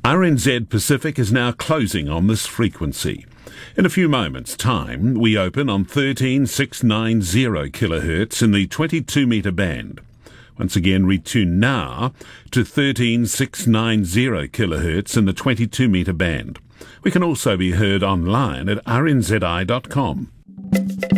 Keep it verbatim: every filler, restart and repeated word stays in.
R N Z Pacific is now closing on this frequency. In a few moments' time, we open on thirteen six ninety kilohertz in the twenty-two metre band. Once again, retune now to thirteen six ninety kilohertz in the twenty-two metre band. We can also be heard online at r n z i dot com.